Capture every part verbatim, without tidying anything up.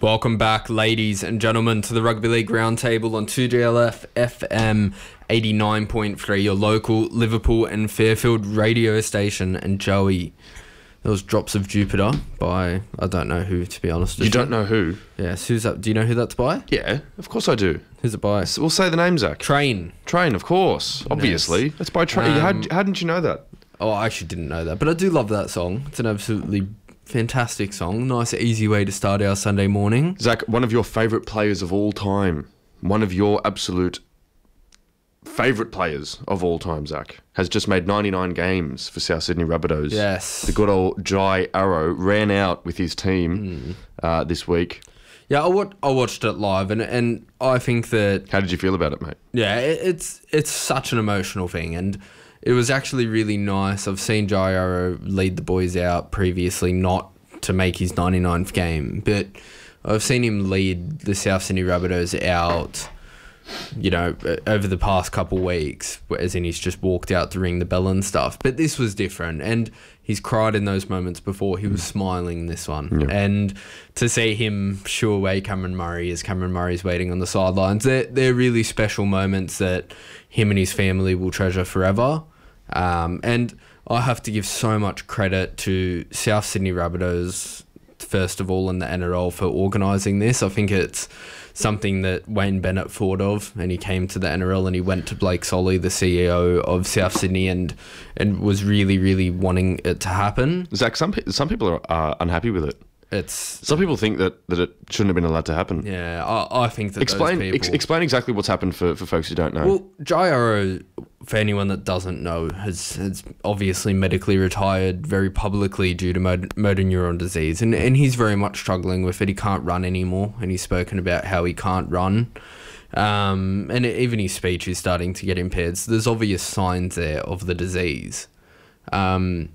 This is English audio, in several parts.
Welcome back, ladies and gentlemen, to the Rugby League Roundtable on two G L F F M eighty-nine point three, your local Liverpool and Fairfield radio station. And Joey, those Drops of Jupiter by, I don't know who, to be honest. You don't know who? Yes, who's that? Do you know who that's by? Yeah, of course I do. Who's it by? We'll say the name, Zach. Train. Train, of course. Obviously. Yes. It's by Train. Um, how, how didn't you know that? Oh, I actually didn't know that, but I do love that song. It's an absolutely fantastic song. Nice, easy way to start our Sunday morning. Zach, one of your favourite players of all time, one of your absolute favourite players of all time, Zach, has just made ninety-nine games for South Sydney Rabbitohs. Yes. The good old Jai Arrow ran out with his team mm. uh, this week. Yeah, I, wa- I watched it live, and, and I think that... How did you feel about it, mate? Yeah, it, it's it's such an emotional thing, and it was actually really nice. I've seen Jai Arrow lead the boys out previously, not to make his ninety-ninth game, but I've seen him lead the South Sydney Rabbitohs out, you know, over the past couple of weeks, as in he's just walked out to ring the bell and stuff. But this was different, and he's cried in those moments before. He was mm. smiling in this one. Yeah. And to see him shoo away Cameron Murray as Cameron Murray's waiting on the sidelines, they're, they're really special moments that him and his family will treasure forever. Um, and I have to give so much credit to South Sydney Rabbitohs, first of all, and the N R L for organising this. I think it's something that Wayne Bennett thought of, and he came to the N R L and he went to Blake Solly, the C E O of South Sydney, and and was really, really wanting it to happen. Zach, some pe- some people are uh, unhappy with it. It's some people think that, that it shouldn't have been allowed to happen. Yeah, I, I think that explain those people... ex- explain exactly what's happened for, for folks who don't know. Well, Jai Arrow, for anyone that doesn't know, has, has obviously medically retired very publicly due to motor, motor neuron disease, and, and he's very much struggling with it. He can't run anymore, and he's spoken about how he can't run. Um, and even his speech is starting to get impaired, so there's obvious signs there of the disease. Um...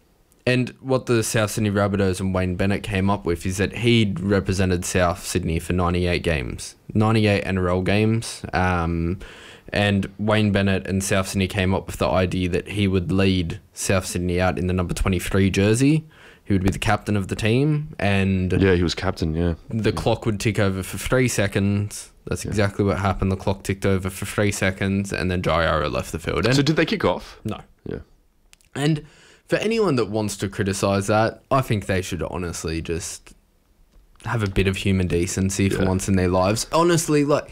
And what the South Sydney Rabbitohs and Wayne Bennett came up with is that he'd represented South Sydney for ninety-eight games, ninety-eight N R L games. Um, and Wayne Bennett and South Sydney came up with the idea that he would lead South Sydney out in the number twenty-three jersey. He would be the captain of the team. And yeah, he was captain, yeah. The yeah. clock would tick over for three seconds. That's exactly yeah. what happened. The clock ticked over for three seconds, and then Jai Arrow left the field. And so did they kick off? No. Yeah. And... for anyone that wants to criticise that, I think they should honestly just have a bit of human decency for yeah. once in their lives. Honestly, like,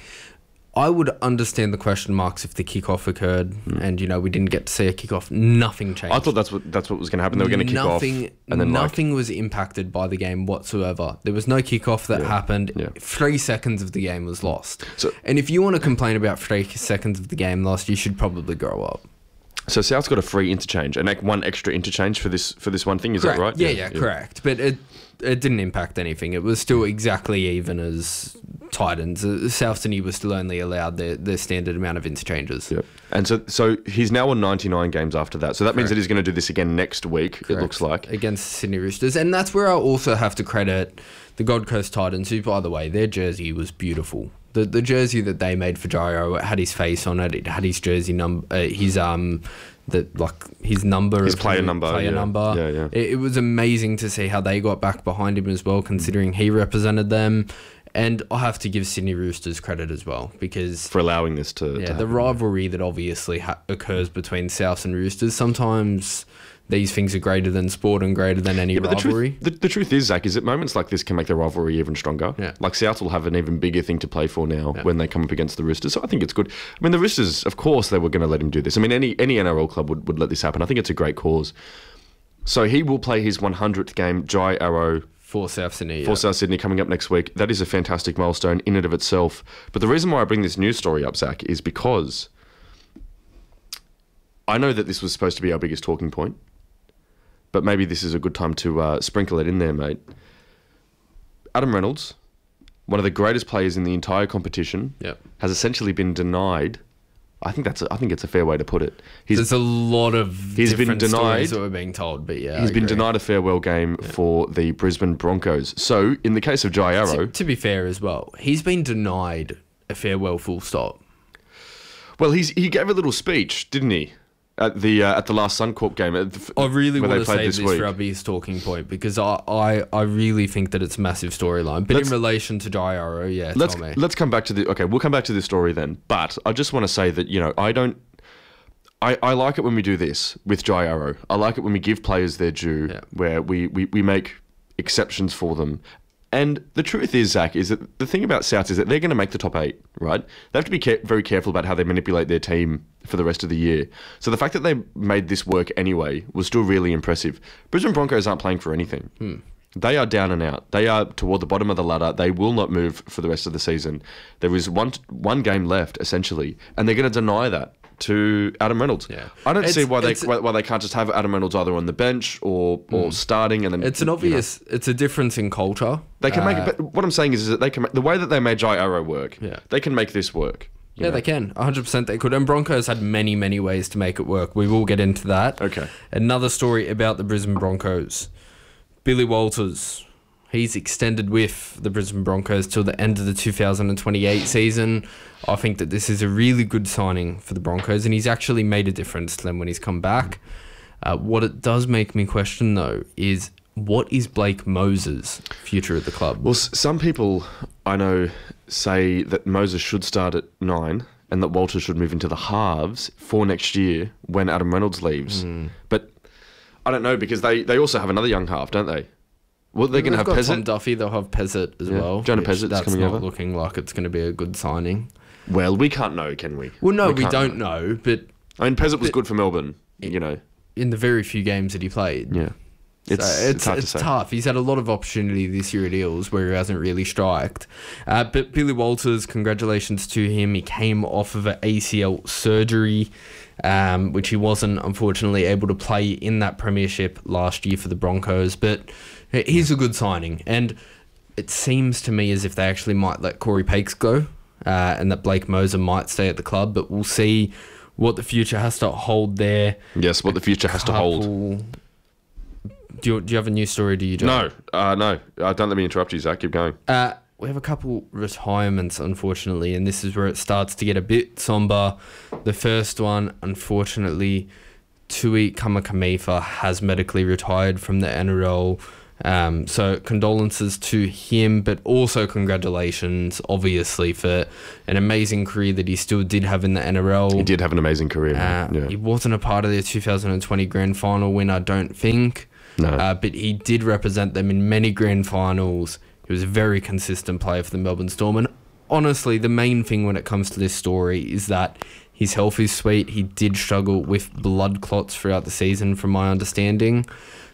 I would understand the question marks if the kickoff occurred mm. and, you know, we didn't get to see a kickoff. Nothing changed. I thought that's what that's what was going to happen. They were going to kick nothing, off. And then nothing like, was impacted by the game whatsoever. There was no kickoff that yeah. happened. Yeah. Three seconds of the game was lost. So, and if you want to complain about three seconds of the game lost, you should probably grow up. So South's got a free interchange, and like one extra interchange for this for this one thing. Is correct. that right? Yeah, yeah, yeah, correct. But it it didn't impact anything. It was still exactly even as Titans. Uh, South Sydney was still only allowed their, their standard amount of interchanges. Yep. And so so he's now on ninety-nine games after that. So that correct. means that he's going to do this again next week. Correct. It looks like against Sydney Roosters, and that's where I also have to credit the Gold Coast Titans, who, by the way, their jersey was beautiful. The the jersey that they made for Jai Arrow, it had his face on it. It had his jersey number, uh, his um, the like his number, his player number, player yeah. number. Yeah, yeah. It, it was amazing to see how they got back behind him as well, considering he represented them. And I have to give Sydney Roosters credit as well, because for allowing this to yeah to the rivalry that obviously ha- occurs between Souths and Roosters. Sometimes these things are greater than sport and greater than any yeah, but rivalry. The truth, the, the truth is, Zach, is that moments like this can make the rivalry even stronger. Yeah. Like South will have an even bigger thing to play for now yeah. when they come up against the Roosters. So I think it's good. I mean, the Roosters, of course, they were going to let him do this. I mean, any any N R L club would, would let this happen. I think it's a great cause. So he will play his one hundredth game, Jai Arrow, for South Sydney. For yeah. South Sydney coming up next week. That is a fantastic milestone in and of itself. But the reason why I bring this news story up, Zach, is because I know that this was supposed to be our biggest talking point, but maybe this is a good time to uh, sprinkle it in there, mate. Adam Reynolds, one of the greatest players in the entire competition, yep. has essentially been denied. I think that's. A, I think it's a fair way to put it. He's, There's a lot of he's different been denied, stories that we're being told, but yeah, he's I been agree. denied a farewell game yeah. for the Brisbane Broncos. So, in the case of Jai Arrow, to, to be fair as well, he's been denied a farewell. Full stop. Well, he's he gave a little speech, didn't he? at the uh, at the last Suncorp game. At the, I really where want they to played say this this, week. rugby's talking point because I, I, I really think that it's a massive storyline. But Let's- in relation to Jairo, yeah, Let's tell me. let's come back to the okay. We'll come back to this story then. But I just want to say that you know I don't. I, I like it when we do this with Jai Arrow. I like it when we give players their due, Yeah. where we, we, we make exceptions for them. And the truth is, Zach, is that the thing about Souths is that they're going to make the top eight, right? They have to be care- very careful about how they manipulate their team for the rest of the year. So the fact that they made this work anyway was still really impressive. Brisbane Broncos aren't playing for anything. Hmm. They are down and out. They are toward the bottom of the ladder. They will not move for the rest of the season. There is one one game left, essentially, and they're going to deny that to Adam Reynolds. Yeah. I don't It's- see why they it's- why, why they can't just have Adam Reynolds either on the bench or or starting and then It's an you know. obvious, it's a difference in culture. They can make Uh, it. But what I'm saying is, is that they can make, the way that they made Jai Arrow work. Yeah. They can make this work. you Yeah, know? they can. one hundred percent they could. And Broncos had many, many ways to make it work. We will get into that. Okay. Another story about the Brisbane Broncos. Billy Walters. He's extended with the Brisbane Broncos till the end of the two thousand twenty-eight season. I think that this is a really good signing for the Broncos, and he's actually made a difference to them when he's come back. Uh, what it does make me question, though, is what is Blake Moses' future at the club? Well, s- some people I know say that Moses should start at nine and that Walter should move into the halves for next year when Adam Reynolds leaves. Hmm. But I don't know because they, they also have another young half, don't they? Well, they're going to They've have got Tom Pezzett. Duffy. They'll have Pezzett as Yeah. well. Jonah which Pezzett's that's coming not over. looking like it's going to be a good signing. Well, we can't know, can we? Well, no, we, can't don't know. But I mean, Pezzett was But- good for Melbourne, you know. in the very few games that he played, Yeah. It's, So it's, hard to say. tough. He's had a lot of opportunity this year at Eels where he hasn't really striked. Uh, but Billy Walters, congratulations to him. He came off of an A C L surgery, um, which he wasn't unfortunately able to play in that premiership last year for the Broncos. But he's a good signing. And it seems to me as if they actually might let Corey Pakes go uh, and that Blake Moser might stay at the club. But we'll see what the future has to hold there. Yes, what the future has to hold. Couple- Do you, do you have a news story? Do you, Joe? No, uh, no. Uh, don't let me interrupt you, Zach. Keep going. Uh, we have a couple retirements, unfortunately, and this is where it starts to get a bit somber. The first one, unfortunately, Tui Kamakamefa has medically retired from the N R L. Um, so condolences to him, but also congratulations, obviously, for an amazing career that he still did have in the N R L. He did have an amazing career. Uh, man. He Yeah. wasn't a part of their two thousand twenty grand final win, I don't think. No. Uh, but he did represent them in many grand finals. He was a very consistent player for the Melbourne Storm. And honestly, the main thing when it comes to this story is that his health is sweet. He did struggle with blood clots throughout the season, from my understanding.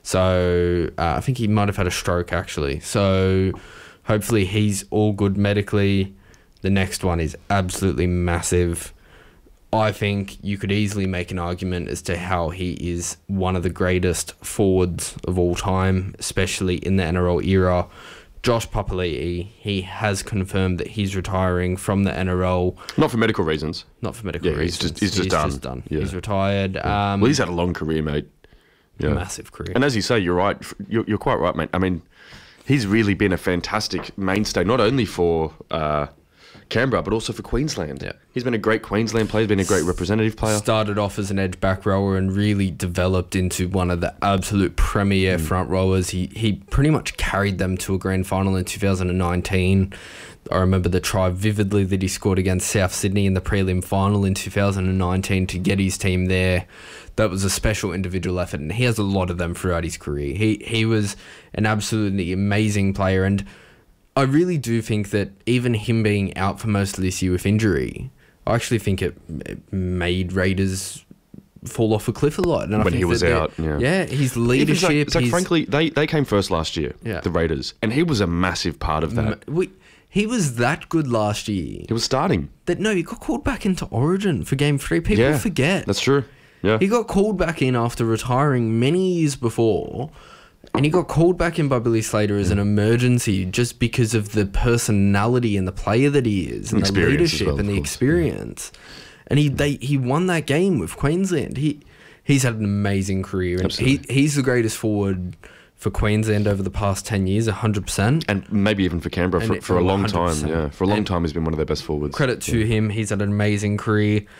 So uh, I think he might have had a stroke, actually. So hopefully he's all good medically. The next one is absolutely massive. I think you could easily make an argument as to how he is one of the greatest forwards of all time, especially in the N R L era. Josh Papali'i, he has confirmed that he's retiring from the N R L, Not for medical reasons. not for medical Yeah, he's reasons. just- he's just done. Yeah. He's retired. Um, Well, he's had a long career, mate. Yeah. massive career. And as you say, you're right. You're, you're quite right, mate. I mean, he's really been a fantastic mainstay, not only for uh, Canberra, but also for Queensland. Yeah. He's been a great Queensland player. He's been a great representative player. Started off as an edge back rower and really developed into one of the absolute premier Mm. front rowers. He he pretty much carried them to a grand final in two thousand nineteen. I remember the try vividly that he scored against South Sydney in the prelim final in two thousand nineteen to get his team there. That was a special individual effort, and he has a lot of them throughout his career. He he was an absolutely amazing player, and I really do think that even him being out for most of this year with injury, I actually think it, it made Raiders fall off a cliff a lot. And I When think he was that they're- out, yeah. yeah, his Even leadership. Zach, Zach, his- frankly, they, they came first last year, Yeah. the Raiders, and he was a massive part of that. m- we, he was that good last year He was starting. that no, he got called back into Origin for Game Three. People Yeah, forget That's true. Yeah. he got called back in after retiring many years before. And he got called back in by Billy Slater as an emergency just because of the personality and the player that he is, and the Experience as leadership well, and of the course. experience. And he they he won that game with Queensland. He he's had an amazing career, and he, Absolutely. he's the greatest forward for Queensland over the past ten years, a hundred percent. And maybe even for Canberra And for, it- for a oh, long one hundred time. percent. Yeah, for a long And time, he's been one of their best forwards. Credit to him, he's had an amazing career.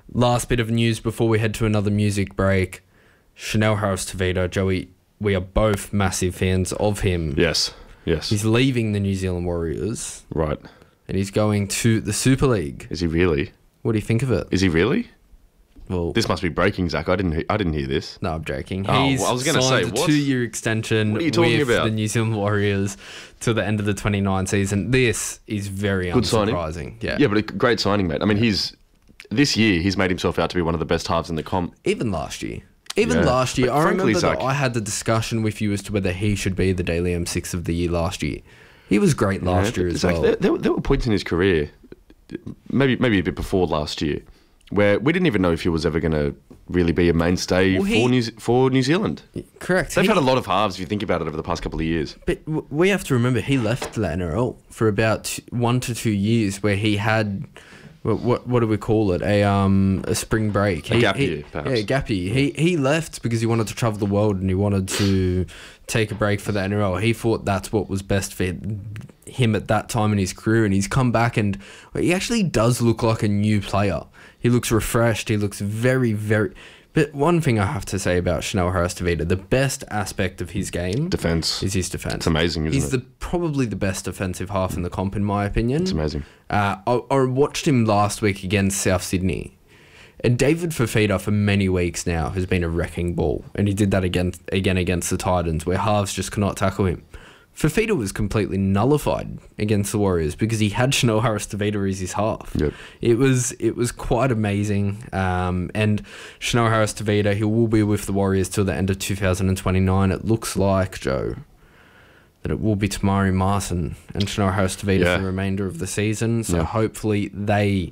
Last bit of news before we head to another music break. Chanel Harris-Tavita, Joey, we are both massive fans of him. Yes, yes. He's leaving the New Zealand Warriors. Right. And he's going to the Super League. Is he really? What do you think of it? Is he really? Well, this must be breaking, Zach. I didn't. He- I didn't hear this. No, I'm joking. Oh, He's well, I was gonna signed say, a what? two-year extension What are you talking with about? the New Zealand Warriors till the end of the twenty-nine season. This is very Good signing. unsurprising. Yeah. Yeah, but a great signing, mate. I mean, he's this year he's made himself out to be one of the best halves in the comp. Even last year. Even Yeah. last year. But I frankly, remember that Zach- I had the discussion with you as to whether he should be the Daily M six of the year last year. He was great last Yeah, year as Zach, well. There, there, there were points in his career, maybe maybe a bit before last year, where we didn't even know if he was ever going to really be a mainstay Well, he- for New for New Zealand. Correct. They've He- had a lot of halves if you think about it over the past couple of years. But w- we have to remember he left the N R L for about t- one to two years, where he had what what, what do we call it? A um a spring break. A He- gap he- year, perhaps. Yeah, gap year. He he left because he wanted to travel the world and he wanted to take a break for the N R L. He thought that's what was best for him at that time in his career, and he's come back and he actually does look like a new player. He looks refreshed. He looks very very. But one thing I have to say about Chanel Harris-Tavita, the best aspect of his game Defense. is his defense. It's amazing, isn't He's it? the probably the best defensive half in the comp, in my opinion. It's amazing. Uh, I, I watched him last week against South Sydney, and David Fafita for many weeks now has been a wrecking ball, and he did that again again against the Titans, where halves just cannot tackle him. Fafita was completely nullified against the Warriors because he had Chanel Harris-Tavita as his half. Yep. It was it was quite amazing. Um, and Chanel Harris-Tavita, he will be with the Warriors till the end of two thousand twenty-nine. It looks like, Joe, that it will be Tamari Martin and Chanel Harris-Tavita Yeah. for the remainder of the season. So Yeah. hopefully they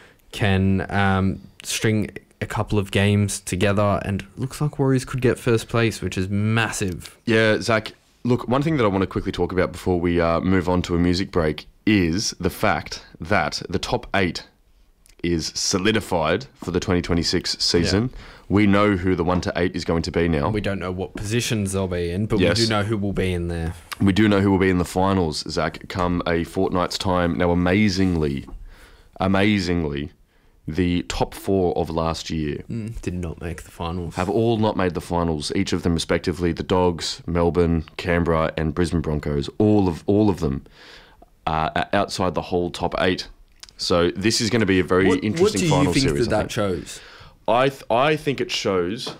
can um, string a couple of games together, and it looks like Warriors could get first place, which is massive. Yeah, Zach, look, one thing that I want to quickly talk about before we uh, move on to a music break is the fact that the top eight is solidified for the twenty twenty-six season. We know who the one to eight is going to be now. We don't know what positions they'll be in, but Yes. we do know who will be in there. We do know who will be in the finals, Zach, come a fortnight's time. Now, amazingly, amazingly, the top four of last year Mm, did not make the finals. have all not made the finals. Each of them, respectively, the Dogs, Melbourne, Canberra, and Brisbane Broncos. All of all of them uh, are outside the whole top eight. So this is going to be a very what, what interesting do you final think series. that I that think. shows? I th- I think it shows.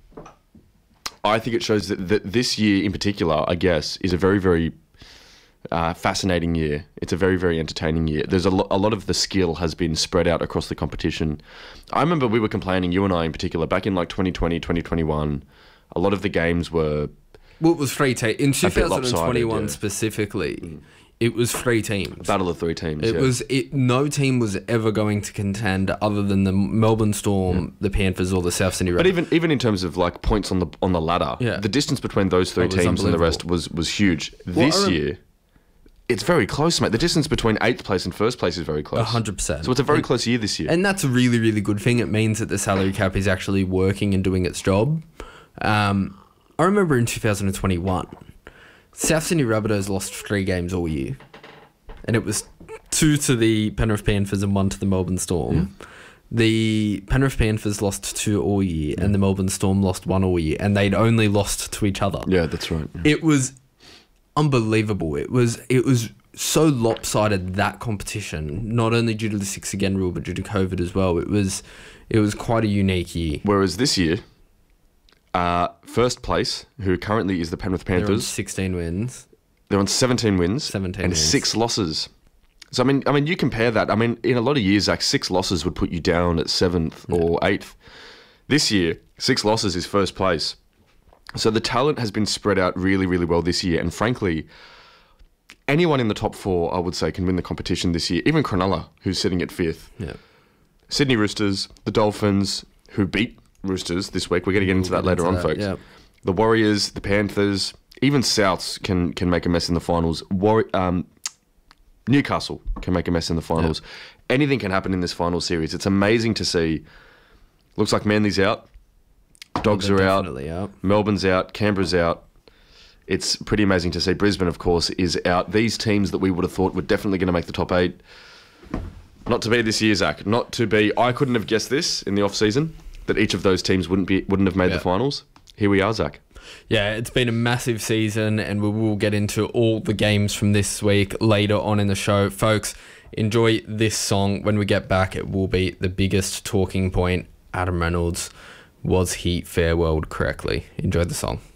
I think it shows that, that this year in particular, I guess, is a very very uh, fascinating year. It's a very very entertaining year. There's a, lo- a lot of the skill has been spread out across the competition. I remember we were complaining, you and I in particular, back in like twenty twenty, twenty twenty-one. A lot of the games were Well, it was three teams. In bit lopsided, twenty twenty-one yeah. specifically, it was three teams. battle of three teams. It yeah. was it. No team was ever going to contend other than the Melbourne Storm, the Panthers, or the South Sydney But Rabbitohs. even even in terms of like points on the on the ladder, Yeah. the distance between those three That was teams and the rest unbelievable. was was huge. I This rem- year, it's very close, mate. The distance between eighth place and first place is very close. A hundred percent. So it's a very And- close year this year. And that's a really, really good thing. It means that the salary cap is actually working and doing its job. Um, I remember in two thousand twenty-one, South Sydney Rabbitohs lost three games all year. And it was two to the Penrith Panthers and one to the Melbourne Storm. The Penrith Panthers lost two all year and the Melbourne Storm lost one all year. And they'd only lost to each other. yeah, that's right. It was unbelievable. It was it was so lopsided, that competition, not only due to the six again rule but due to COVID as well. It was it was quite a unique year. Whereas this year, uh, first place, who currently is the Penrith They're on Panthers, sixteen wins. they're on seventeen wins seventeen and wins. six losses. So I mean, I mean, you compare that. I mean, in a lot of years, like six losses would put you down at seventh or eighth. This year, six losses is first place. So the talent has been spread out really, really well this year. And frankly, anyone in the top four, I would say, can win the competition this year. Even Cronulla, who's sitting at fifth. Yeah. Sydney Roosters, the Dolphins, who beat Roosters this week. We're going to get into We'll that get later into on, that, folks. yeah. The Warriors, the Panthers, even Souths can can make a mess in the finals. War- um, Newcastle can make a mess in the finals. Anything can happen in this final series. It's amazing to see. Looks like Manly's out. Dogs They're are out. definitely out. Melbourne's out. Canberra's out. It's pretty amazing to see. Brisbane, of course, is out. These teams that we would have thought were definitely going to make the top eight, Not to be this year, Zach. Not to be. I couldn't have guessed this in the off season that each of those teams wouldn't be wouldn't have made Yeah. the finals. Here we are, Zach. Yeah, it's been a massive season, and we will get into all the games from this week later on in the show. Folks, enjoy this song. When we get back, it will be the biggest talking point. Adam Reynolds, was he farewelled correctly? Enjoy the song.